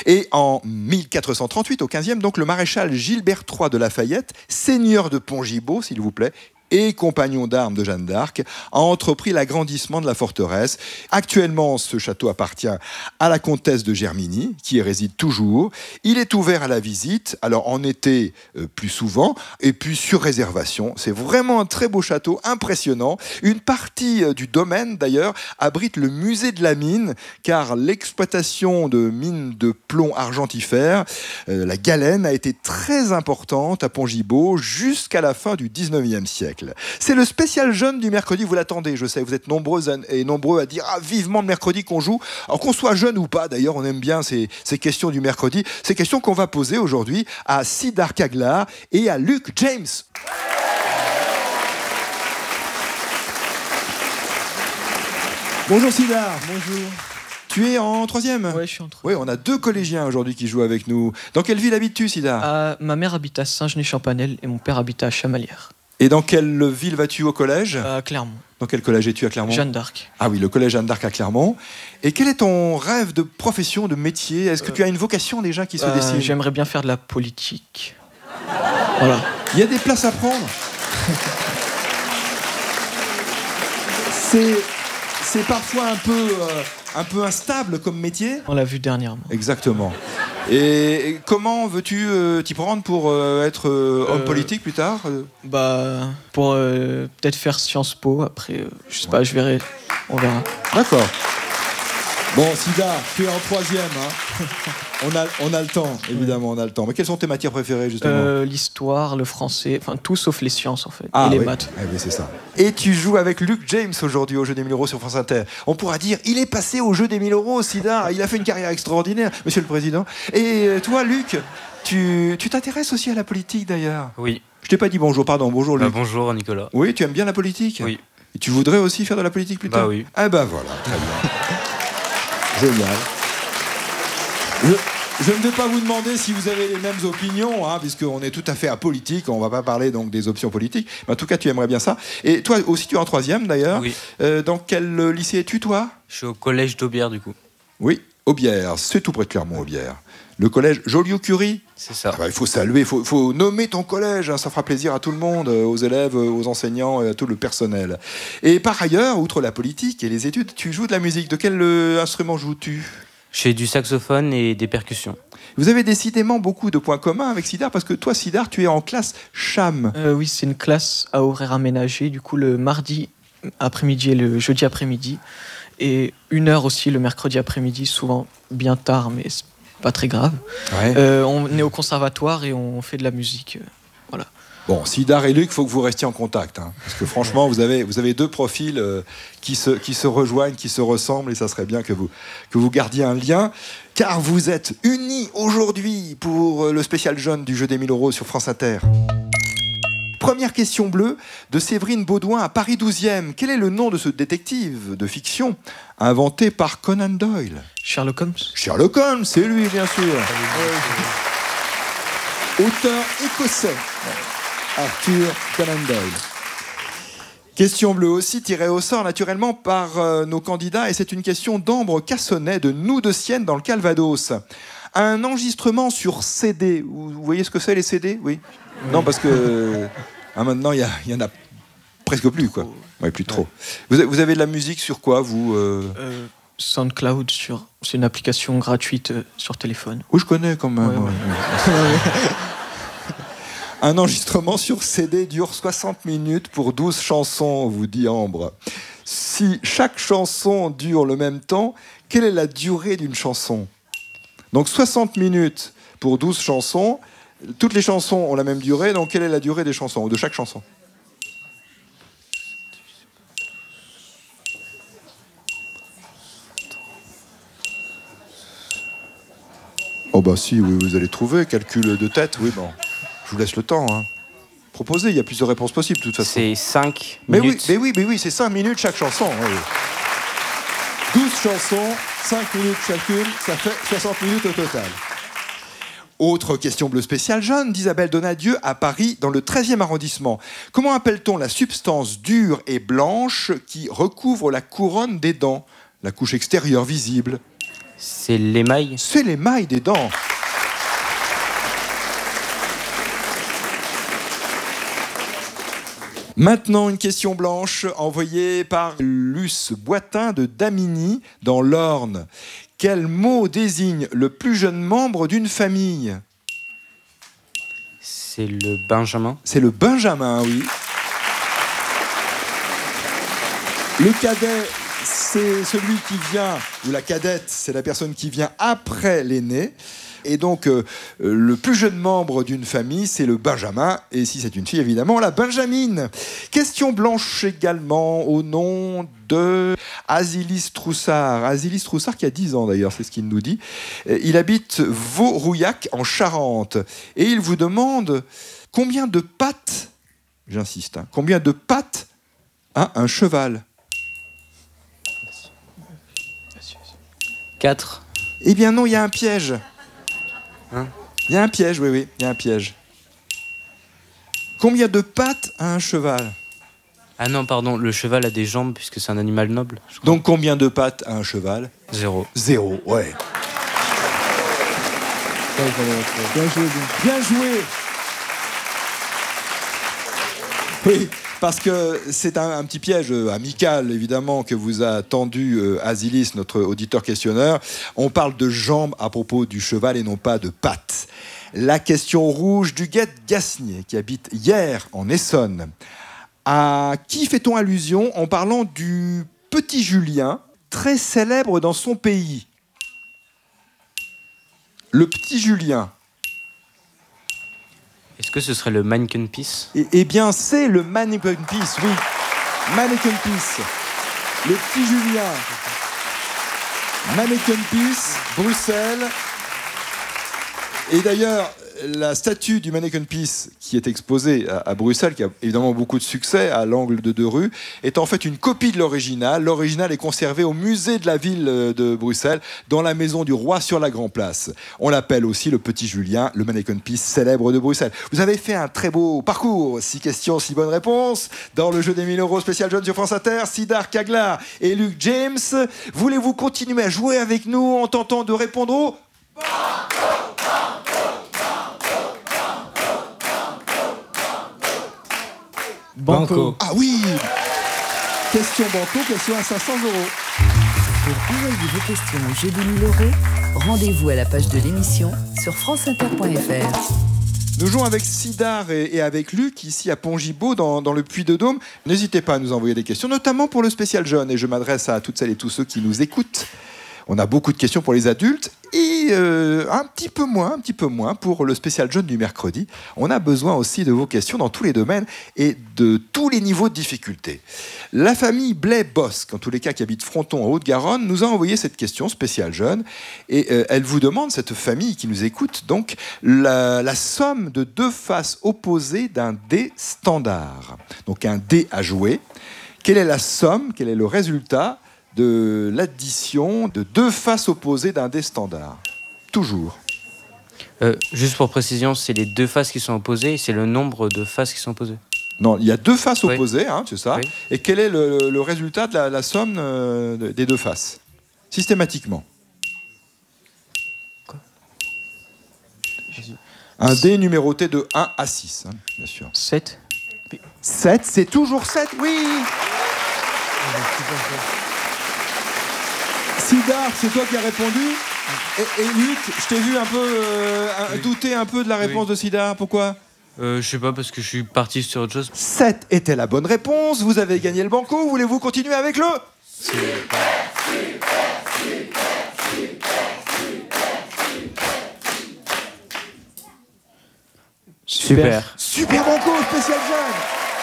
Et en 1438, au 15e, donc, le maréchal Gilbert III de Lafayette, seigneur de Pont-Gibaud, s'il vous plaît, et compagnon d'armes de Jeanne d'Arc, a entrepris l'agrandissement de la forteresse. Actuellement, ce château appartient à la comtesse de Germigny, qui y réside toujours. Il est ouvert à la visite, alors en été plus souvent, et puis sur réservation. C'est vraiment un très beau château, impressionnant. Une partie du domaine, d'ailleurs, abrite le musée de la mine, car l'exploitation de mines de plomb argentifère, la galène, a été très importante à Pont-Gibaud jusqu'à la fin du 19e siècle. C'est le spécial jeune du mercredi, vous l'attendez, je sais, vous êtes nombreux et nombreux à dire vivement le mercredi qu'on joue. Alors qu'on soit jeune ou pas, d'ailleurs, on aime bien ces questions du mercredi, ces questions qu'on va poser aujourd'hui à Sidar Kaglar et à Luke James. Bonjour Sidar. Bonjour. Tu es en 3e ? Ouais, je suis en 3e. Oui, on a 2 collégiens aujourd'hui qui jouent avec nous. Dans quelle ville habites-tu, Sidar ? Ma mère habite à Saint-Genès-Champanel et mon père habite à Chamalières. Et dans quelle ville vas-tu au collège ? À Clermont. Dans quel collège es-tu à Clermont ? Jeanne d'Arc. Ah oui, le collège Jeanne d'Arc à Clermont. Et quel est ton rêve de profession, de métier ? Est-ce que tu as une vocation déjà qui se dessine ? J'aimerais bien faire de la politique. Voilà. Il y a des places à prendre. C'est parfois un peu instable comme métier. On l'a vu dernièrement. Exactement. Et comment veux-tu t'y prendre pour être homme politique plus tard ? Pour peut-être faire Sciences Po. Après, je sais pas, je verrai. On verra. D'accord. Bon, Sidar, tu es en 3e. Hein. On a le temps, évidemment, on a le temps. Mais quelles sont tes matières préférées, justement ? L'histoire, le français, enfin tout sauf les sciences, en fait. Ah, et les oui. maths. Ah, oui, c'est ça. Et tu joues avec Luke James aujourd'hui au jeu des 1000 € sur France Inter. On pourra dire, il est passé au jeu des 1000 €, Sidar. Il a fait une carrière extraordinaire, Monsieur le Président. Et toi, Luc, tu t'intéresses aussi à la politique, d'ailleurs ? Oui. Je t'ai pas dit bonjour, pardon. Bonjour, Luc. Bonjour, Nicolas. Oui, tu aimes bien la politique ? Oui. Et tu voudrais aussi faire de la politique plus tard ? Oui. Ah bah voilà, très bien. Génial. Je ne vais pas vous demander si vous avez les mêmes opinions, hein, puisqu'on est tout à fait apolitique, on ne va pas parler donc des options politiques, mais en tout cas tu aimerais bien ça. Et toi aussi tu es en 3e d'ailleurs. Oui. Dans quel lycée es-tu toi ? Je suis au collège d'Aubière du coup. Oui, Aubière, c'est tout près de Clermont, Aubière. Le collège Joliot-Curie ? C'est ça. Il faut saluer, il faut nommer ton collège, hein, ça fera plaisir à tout le monde, aux élèves, aux enseignants et à tout le personnel. Et par ailleurs, outre la politique et les études, tu joues de la musique. De quel instrument joues-tu ? Je fais du saxophone et des percussions. Vous avez décidément beaucoup de points communs avec Sidar, parce que toi, Sidar, tu es en classe CHAM. Oui, c'est une classe à horaire aménagé, du coup le mardi après-midi et le jeudi après-midi. Et 1 heure aussi le mercredi après-midi, souvent bien tard, mais c'est pas très grave. Ouais. On est au conservatoire et on fait de la musique. Voilà. Bon, Sidar et Luc, il faut que vous restiez en contact, hein, parce que franchement, vous avez 2 profils qui se rejoignent, qui se ressemblent, et ça serait bien que vous gardiez un lien, car vous êtes unis aujourd'hui pour le spécial jeune du jeu des 1000 € sur France Inter. Première question bleue de Séverine Baudouin à Paris 12e. Quel est le nom de ce détective de fiction inventé par Conan Doyle ? Sherlock Holmes. Sherlock Holmes, c'est lui, bien sûr. Auteur écossais, Arthur Conan Doyle. Question bleue aussi, tirée au sort naturellement par nos candidats, et c'est une question d'Ambre Cassonnet de Nous de Sienne dans le Calvados. Un enregistrement sur CD, vous voyez ce que c'est les CD ? Oui. Non, parce que maintenant il y en a presque plus, quoi. Ouais, plus trop. Vous avez de la musique sur quoi, vous SoundCloud, c'est une application gratuite sur téléphone. Oui, je connais quand même. Ouais. Un enregistrement sur CD dure 60 minutes pour 12 chansons, vous dit Ambre. Si chaque chanson dure le même temps, quelle est la durée d'une chanson ? Donc 60 minutes pour 12 chansons. Toutes les chansons ont la même durée, donc quelle est la durée des chansons, ou de chaque chanson ? Oh bah si, oui, vous allez trouver, calcul de tête, oui, bon. Je vous laisse le temps, hein. Proposez, il y a plusieurs réponses possibles, de toute façon. C'est 5 mais minutes. Oui, c'est 5 minutes chaque chanson. Oui. 12 chansons, 5 minutes chacune, ça fait 60 minutes au total. Autre question bleue spéciale jeune d'Isabelle Donadieu à Paris, dans le 13e arrondissement. Comment appelle-t-on la substance dure et blanche qui recouvre la couronne des dents ? La couche extérieure visible. C'est l'émail. C'est l'émail des dents. Maintenant, une question blanche envoyée par Luce Boitin de Damigny, dans l'Orne. Quel mot désigne le plus jeune membre d'une famille? C'est le benjamin. C'est le benjamin, oui. Le cadet, c'est celui qui vient, ou la cadette, c'est la personne qui vient après l'aîné. Et donc, le plus jeune membre d'une famille, c'est le benjamin. Et si c'est une fille, évidemment, la benjamine. Question blanche également, au nom de Azilis Troussard. Azilis Troussard qui a 10 ans d'ailleurs, c'est ce qu'il nous dit. Il habite Vaurouillac, en Charente. Et il vous demande combien de pattes, j'insiste, combien de pattes a un cheval? 4. Eh bien non, il y a un piège. Hein? Il y a un piège, oui, il y a un piège. Combien de pattes a un cheval? Ah non, pardon, le cheval a des jambes puisque c'est un animal noble. Je crois. Donc combien de pattes a un cheval? 0. 0, ouais. Bien joué. Oui, parce que c'est un petit piège amical, évidemment, que vous a tendu Azilis, notre auditeur questionneur. On parle de jambes à propos du cheval et non pas de pattes. La question rouge du Guet Gasnier, qui habite Hyères, en Essonne. À qui fait-on allusion en parlant du petit Julien, très célèbre dans son pays? Le petit Julien. Est-ce que ce serait le Mannequin Peace? Eh bien, c'est le Mannequin Peace, oui. Mannequin Peace. Le petit Julien. Mannequin Peace, Bruxelles. Et d'ailleurs, la statue du Mannequin Peace qui est exposée à Bruxelles, qui a évidemment beaucoup de succès à l'angle de 2 rues, est en fait une copie de l'original. L'original est conservé au musée de la ville de Bruxelles, dans la maison du roi sur la Grand Place. On l'appelle aussi le petit Julien, le Mannequin Peace célèbre de Bruxelles. Vous avez fait un très beau parcours. 6 questions, 6 bonnes réponses. Dans le jeu des 1000 € spécial Jeune sur France Inter, Sidar Kaglar et Luc James. Voulez-vous continuer à jouer avec nous en tentant de répondre au... Banco. Ah oui! Question banco, question à 500 €. Pour envoyer vos questions au jeu des 1000 €, rendez-vous à la page de l'émission sur franceinter.fr. Nous jouons avec Sidar et avec Luc, ici à Pont-Gibaud, dans le Puy-de-Dôme. N'hésitez pas à nous envoyer des questions, notamment pour le spécial jeune. Et je m'adresse à toutes celles et tous ceux qui nous écoutent. On a beaucoup de questions pour les adultes et un petit peu moins pour le spécial jeune du mercredi. On a besoin aussi de vos questions dans tous les domaines et de tous les niveaux de difficulté. La famille Blais-Bosque, en tous les cas qui habite Fronton en Haute-Garonne, nous a envoyé cette question spéciale jeune et elle vous demande, cette famille qui nous écoute, donc la somme de 2 faces opposées d'un dé standard. Donc un dé à jouer. Quelle est la somme, quel est le résultat de l'addition de 2 faces opposées d'un dé standard? Toujours. Juste pour précision, c'est les 2 faces qui sont opposées et c'est le nombre de faces qui sont opposées. Non, il y a 2 faces Oui. opposées, c'est ça. Oui. Et quel est le résultat de la somme des 2 faces? Systématiquement. Quoi? Un dé numéroté de 1 à 6, bien sûr. 7. 7, c'est toujours 7, oui. Sidar, c'est toi qui as répondu. Et Luc, je t'ai vu un peu douter un peu de la réponse de Sidar. Pourquoi? Je sais pas, parce que je suis parti sur autre chose. 7 était la bonne réponse. Vous avez gagné le banco. Voulez-vous continuer avec le... Super. Super banco spécial jeune.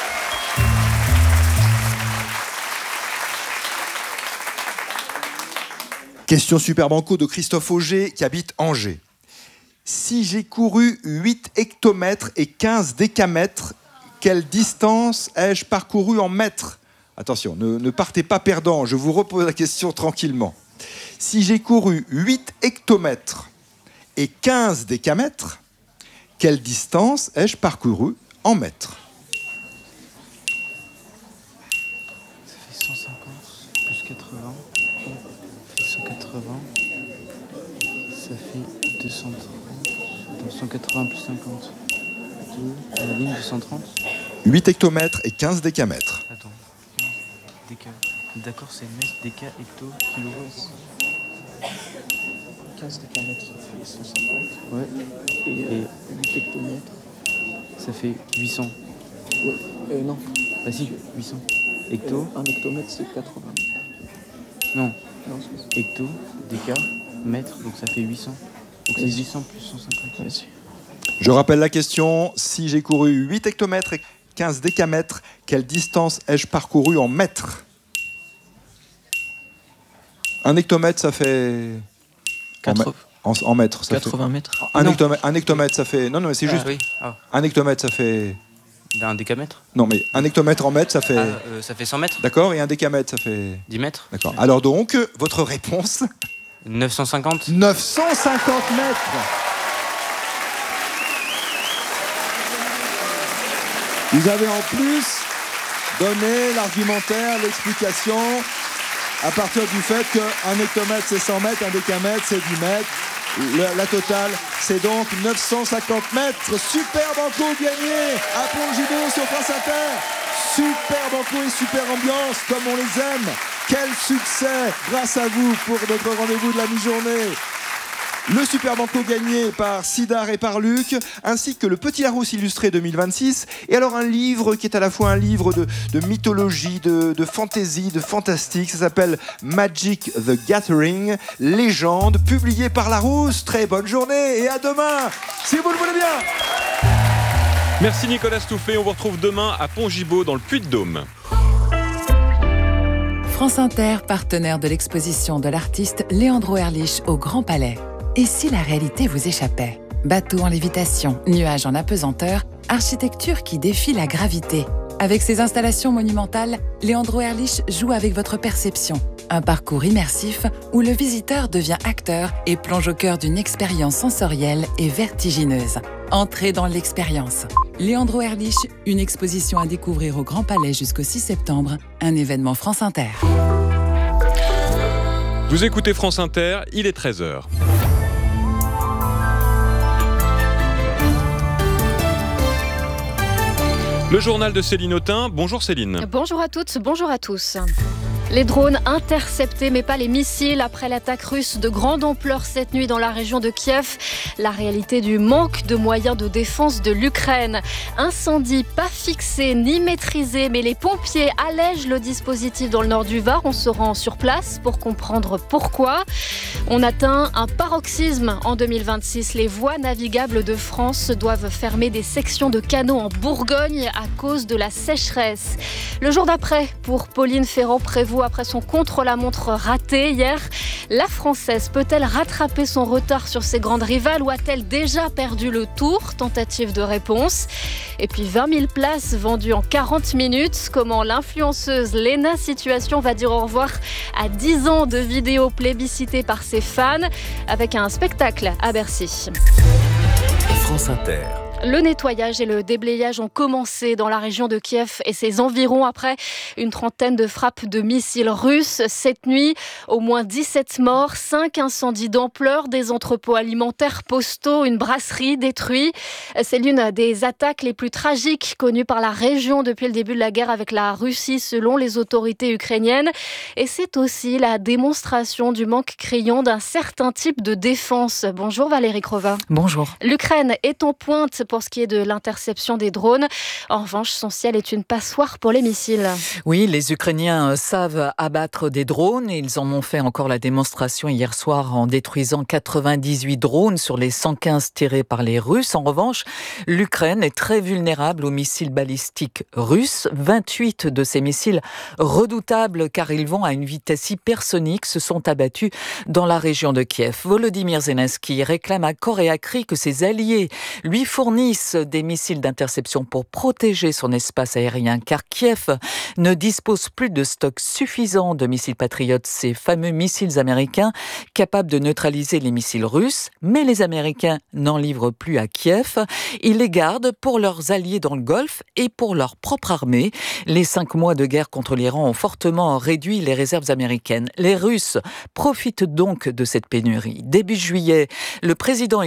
Question super banco de Christophe Auger qui habite Angers. Si j'ai couru 8 hectomètres et 15 décamètres, quelle distance ai-je parcouru en mètres? Attention, ne partez pas perdant, je vous repose la question tranquillement. Si j'ai couru 8 hectomètres et 15 décamètres, quelle distance ai-je parcouru en mètres? Ça fait 150 plus 80. Ça fait 180. 230. Attends, 180 plus 50. La ligne 230. 8 hectomètres et 15 décamètres. Attends. Déca. D'accord, c'est mètre, déca, hecto, kilo. 15 décamètres, ça fait 150. Ouais. Et 8 hectomètres. Ça fait 800. Non. Bah si, 800. Hecto. Un hectomètre, c'est 80. Non. Non, c'est ça. Hecto, déca, mètre, donc ça fait 800. Donc c'est 800 plus 150. Vas-y. Je rappelle la question, si j'ai couru 8 hectomètres et 15 décamètres, quelle distance ai-je parcouru en mètres? Un hectomètre, ça fait... En mètres, ça 80 fait... mètres. Un hectomètre, ça fait... Non, c'est juste... Oui. Ah. Un hectomètre, ça fait... Un décamètre. Non, mais un hectomètre en mètres, ça fait... Ça fait 100 mètres. D'accord, et un décamètre, ça fait... 10 mètres. D'accord. Alors donc, votre réponse? 950. 950 mètres. Vous avez en plus donné l'argumentaire, l'explication, à partir du fait qu'un hectomètre c'est 100 mètres, un décamètre c'est 10 mètres. La totale, c'est donc 950 mètres. Super banco gagné à Pont-Gibaud sur France Inter. Super banco et super ambiance, comme on les aime. Quel succès grâce à vous pour notre rendez-vous de la mi-journée. Le Super Banco gagné par Sidar et par Luc, ainsi que le Petit Larousse illustré 2026. Et alors un livre qui est à la fois un livre de mythologie, de fantasy, de fantastique. Ça s'appelle Magic the Gathering, légende, publié par Larousse. Très bonne journée et à demain, si vous le voulez bien. Merci Nicolas Stoufflet, on vous retrouve demain à Pont-Gibaud dans le Puy-de-Dôme. France Inter, partenaire de l'exposition de l'artiste Leandro Erlich au Grand Palais. Et si la réalité vous échappait? Bateau en lévitation, nuages en apesanteur, architecture qui défie la gravité. Avec ses installations monumentales, Leandro Erlich joue avec votre perception. Un parcours immersif où le visiteur devient acteur et plonge au cœur d'une expérience sensorielle et vertigineuse. Entrez dans l'expérience. Leandro Erlich, une exposition à découvrir au Grand Palais jusqu'au 6 septembre, un événement France Inter. Vous écoutez France Inter, il est 13h. Le journal de Céline Autain. Bonjour Céline. Bonjour à toutes, bonjour à tous. Les drones interceptés, mais pas les missiles, après l'attaque russe de grande ampleur cette nuit dans la région de Kiev. La réalité du manque de moyens de défense de l'Ukraine. Incendie pas fixé ni maîtrisé, mais les pompiers allègent le dispositif dans le nord du Var. On se rend sur place pour comprendre pourquoi. On atteint un paroxysme en 2026. Les voies navigables de France doivent fermer des sections de canaux en Bourgogne à cause de la sécheresse. Le jour d'après, pour Pauline Ferrand-Prévot, après son contre-la-montre raté hier, la Française peut-elle rattraper son retard sur ses grandes rivales ou a-t-elle déjà perdu le tour? Tentative de réponse. Et puis 20 000 places vendues en 40 minutes. Comment l'influenceuse Léna Situation va dire au revoir à 10 ans de vidéos plébiscitées par ses fans avec un spectacle à Bercy. France Inter. Le nettoyage et le déblayage ont commencé dans la région de Kiev et ses environs après une trentaine de frappes de missiles russes. Cette nuit, au moins 17 morts, 5 incendies d'ampleur, des entrepôts alimentaires, postaux, une brasserie détruite. C'est l'une des attaques les plus tragiques connues par la région depuis le début de la guerre avec la Russie, selon les autorités ukrainiennes. Et c'est aussi la démonstration du manque criant d'un certain type de défense. Bonjour Valérie Crova. Bonjour. L'Ukraine est en pointe pour ce qui est de l'interception des drones. En revanche, son ciel est une passoire pour les missiles. Oui, les Ukrainiens savent abattre des drones et ils en ont fait encore la démonstration hier soir en détruisant 98 drones sur les 115 tirés par les Russes. En revanche, l'Ukraine est très vulnérable aux missiles balistiques russes. 28 de ces missiles redoutables car ils vont à une vitesse hypersonique se sont abattus dans la région de Kiev. Volodymyr Zelensky réclame à corps et à cri que ses alliés lui fournissent des missiles d'interception pour protéger son espace aérien, car Kiev ne dispose plus de stock suffisant de missiles Patriot, ces fameux missiles américains capables de neutraliser les missiles russes, mais les Américains n'en livrent plus à Kiev. Ils les gardent pour leurs alliés dans le Golfe et pour leur propre armée. Les 5 mois de guerre contre l'Iran ont fortement réduit les réserves américaines. Les Russes profitent donc de cette pénurie. Début juillet, le président